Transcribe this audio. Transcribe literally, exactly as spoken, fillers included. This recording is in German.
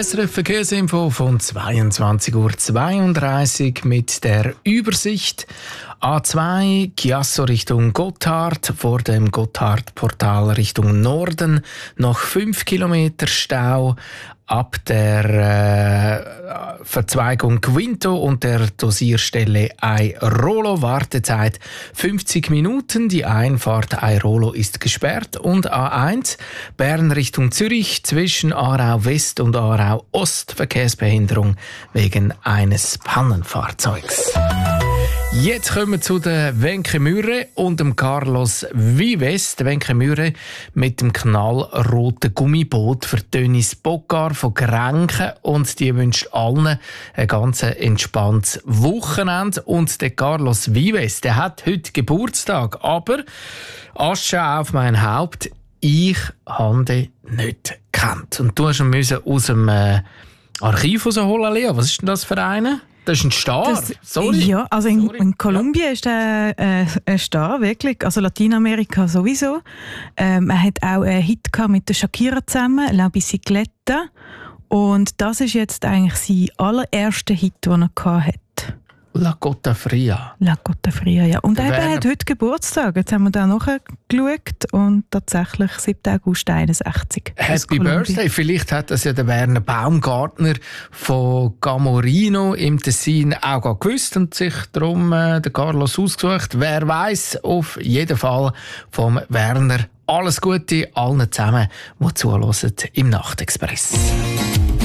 S R F Verkehrsinfo von zweiundzwanzig Uhr zweiunddreißig mit der Übersicht. A zwei Chiasso Richtung Gotthard, vor dem Gotthardportal Richtung Norden noch fünf Kilometer Stau. Ab der äh, Verzweigung Quinto und der Dosierstelle Airolo Wartezeit fünfzig Minuten. Die Einfahrt Airolo ist gesperrt. Und A eins Bern Richtung Zürich zwischen Aarau West und Aarau Ost Verkehrsbehinderung wegen eines Pannenfahrzeugs. Jetzt kommen wir zu der Wenke Mühre und dem Carlos Vives. Der Wenke Mühre mit dem knallroten Gummiboot für Dennis Bogar von Grenken. Und die wünscht allen ein ganz entspanntes Wochenende. Und der Carlos Vives, der hat heute Geburtstag. Aber Asche auf mein Haupt, ich habe den nicht gekannt. Und du musst ihn aus dem äh, Archiv rausholen, Lea. Was ist denn das für eine? Das ist ein Star. Das, Sorry. Ja, also in, Sorry. in Kolumbien ja. ist er äh, ein Star, wirklich. Also Lateinamerika sowieso. Ähm, er hat auch einen Hit gehabt mit der Shakira zusammen, La Bicicleta. Und das ist jetzt eigentlich sein allererster Hit, den er hatte. La Cotta Fria. La Cotta Fria, ja. Und Der er hat heute Geburtstag. Jetzt haben wir da nachgeschaut und tatsächlich siebten August einundsechzig. Happy Birthday. Vielleicht hat das ja der Werner Baumgartner von Gamorino im Tessin auch gewusst und sich darum äh, den Carlos ausgesucht. Wer weiß, auf jeden Fall vom Werner alles Gute allen zusammen, die zuhören im Nachtexpress.